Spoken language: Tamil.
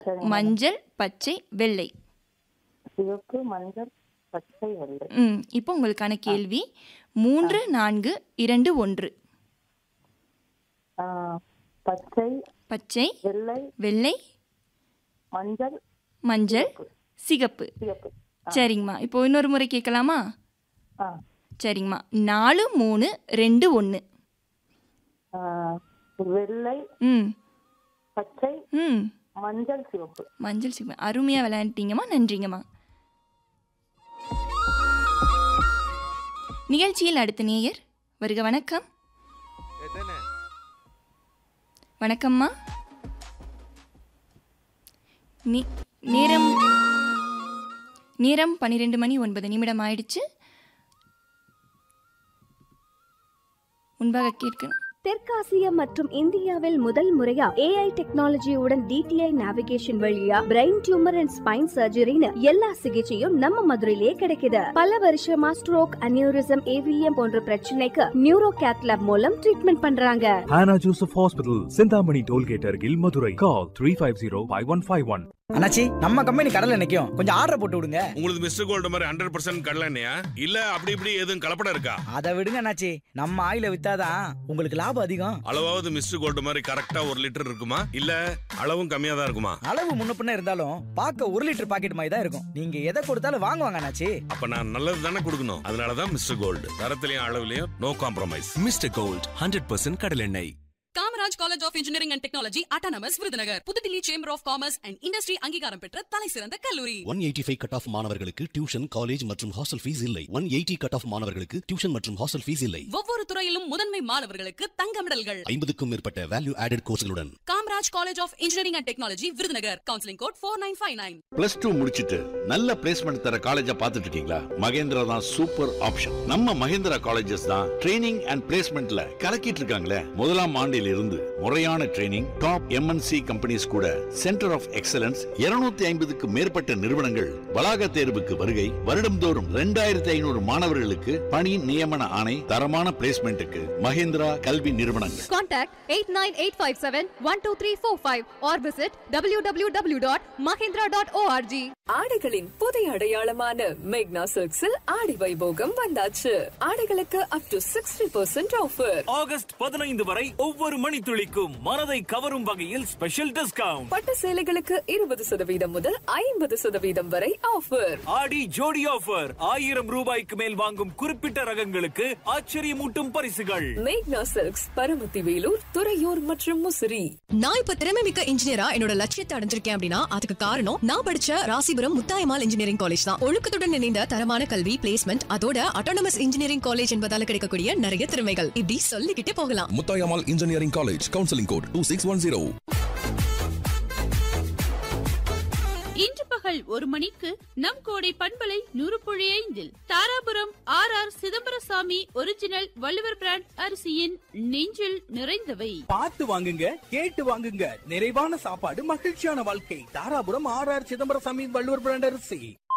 சரிங்க மேடம். மஞ்சள், பச்சை, வெள்ளை. சிவப்பு, மஞ்சள், பச்சை, வெள்ளை. இப்போ உங்களுக்கான கேள்வி 3, 4, 2, 1. ஆ, பச்சை, பச்சை, வெள்ளை, வெள்ளை, மஞ்சள், மஞ்சள், சிகப்பு. சிவப்பு. சரிங்கம்மா. இப்போ இன்னொரு முறை கேட்கலாமா? ஆ, சரிங்கம்மா. 4, 3, 2, 1. ஆ, வெள்ளை, ம் பச்சை, ம் மஞ்சள், சிவப்பு. மஞ்சள், சிகப்பு. அருமையாக விளையாண்டீங்கம்மா. நன்றிங்கம்மா. நிகழ்ச்சியில் அடுத்த நேயர் வருக. வணக்கம். வணக்கம்மா. நேரம் 12:09 ஆயிடுச்சு. முன்பாக கேட்கணும். தெற்காசியா மற்றும் இந்தியாவில் முதல் முறையா AI டெக்னாலஜியுடன் DTI நேவிகேஷன் வழியா பிரெயின் டியூமர் அண்ட் ஸ்பைன் சர்ஜரின்னு எல்லா சிகிச்சையும் நம்ம மதுரையிலேயே கிடைக்குது. பல வருஷமா ஸ்ட்ரோக், அனியூரிசம், AVM போன்ற பிரச்சனைக்கு நியூரோ கேத் லேப் மூலம் ட்ரீட்மெண்ட் பண்றாங்க. Hannah Joseph Hospital, Sindhamani Tollgate Argil, Madurai. Call 350-5151. அண்ணாச்சி, நம்ம கம்பெனி கடல்ல நிக்கும், கொஞ்சம் ஆர்டர் போட்டு விடுங்க. உங்களுக்கு மிஸ்டர் கோல்ட் மாதிரி 100% கடலெண்ணெயா இல்ல அப்படி இப்படி எதுவும் கலப்படம் இருக்கா? அதை விடுங்க அண்ணாச்சி, நம்ம ஆயில வித்தாதான் உங்களுக்கு லாபம் அதிகம். அளவாவது மிஸ்டர் கோல்ட் மாதிரி கரெக்டா 1 லிட்டர் இருக்குமா இல்ல அளவும் கம்மியா தான் இருக்குமா? அளவு முன்ன பின்ன இருந்தாலும் பார்க்க 1 லிட்டர் பாக்கெட் மாதிரி தான் இருக்கும். நீங்க எதை கொடுத்தாலும் வாங்குவாங்க அண்ணாச்சி. அப்ப நான் நல்லது தானே கொடுக்கணும். அதனாலதான் mister gold. தரத்திலையும் அளவுலயும் no compromise. Mister gold 100% கடலெண்ணெய். Kamaraj college of engineering and technology autonomous Virudhunagar. Pudhu Dilli chamber of commerce and industry அங்கீகாரம் பெற்ற தலை சிறந்த கல்லூரி. 185 கட் ஆஃப் மாணவர்களுக்கு டியூஷன், காலேஜ் மற்றும் ஹாஸ்டல் ஃபீஸ் இல்லை. 180 கட் ஆஃப் மாணவர்களுக்கு டியூஷன் மற்றும் ஹாஸ்டல் ஃபீஸ் இல்லை. ஒவ்வொரு துறையிலும் முதன்மை மாணவர்களுக்கு தங்க மெடல்கள். 50க்கும் மேற்பட்ட value added கோர்ஸ்களுடன். Kamaraj college of engineering and technology Virudhunagar. Counselling code 4959. +2 முடிச்சிட்டு நல்ல பிளேஸ்மெண்ட் தர காலேஜா பார்த்துட்டு இருக்கீங்களா? மகேந்திரா தான் சூப்பர் ஆப்ஷன். நம்ம மகேந்திரா காலேஜஸ் தான் ட்ரைனிங் அண்ட் பிளேஸ்மெண்ட்ல கலக்கிட்டு இருக்காங்களே. முதலாம் ஆண்டில் இருந்து முறையான ட்ரைனிங், டாப் MNC கம்பெனிஸ் கூட சென்டர் ஆஃப் எக்ஸலன்ஸ் 250க்கு மேற்பட்ட நிறுவனங்கள் வளாக தேர்வுக்கு வருகை. வருடம்தோறும் 2500 மாணவர்களுக்கு பணி நியமன ஆணை. தரமான பிளேஸ்மெண்ட்டுக்கு மகேந்திரா கல்வி நிறுவனங்கள். Contact 8985712345 or visit www.mahindra.org. ஆடைகளின் புதிய அடையாளமான மேக்னா சில்க்ஸில் ஆடி வைபோகம் வந்தாச்சு. ஆடைகளுக்கு up to 60% ஆஃபர். ஆகஸ்ட் 15 வரை ஒவ்வொரு மணித்துளிக்கும் மனதை கவரும் வகையில் ஸ்பெஷல் டிஸ்கவுண்ட். பட்டு சேலைகளுக்கு 20% முதல் 50% வரை ஆஃபர். ஆடி ஜோடி ஆஃபர். 1000 ரூபாய்க்கு மேல் வாங்கும் குறிப்பிட்ட ரகங்களுக்கு ஆச்சரியமூட்டும் பரிசுகள். மேக்னா சில்க்ஸ், பரமத்தி வேலூர், துறையூர் மற்றும் முசிறி. நான் இப்ப திறமை மிக்க இன்ஜினியரா என்னோட லட்சியத்தை அடைஞ்சிருக்கேன் அப்படின்னா அதுக்கு காரணம் நான் படிச்ச ராசிபுரம் முத்தாயம்மாள் இன்ஜினியரிங் காலேஜ் தான். ஒழுக்கத்துடன் இணைந்த தரமான கல்வி, பிளேஸ்மெண்ட், அதோட அட்டானமஸ் இன்ஜினியரிங் காலேஜ் என்பதால கிடைக்கக்கூடிய நிறைய திறமைகள் இப்படி சொல்லிக்கிட்டே போகலாம். Muthayammal engineering college, counselling code 2610. இன்று பகல் 1 மணிக்கு நம் கோடை பண்பலை 100.5 Dharapuram RR Chidambarasamy original Valluvar brand அரிசியின் நெஞ்சில் நிறைந்தவை. பார்த்து வாங்குங்க, கேட்டு வாங்குங்க. நிறைவான சாப்பாடு, மகிழ்ச்சியான வாழ்க்கை. தாராபுரம் RR சிதம்பரசாமி வள்ளுவர் பிராண்ட் அரிசி.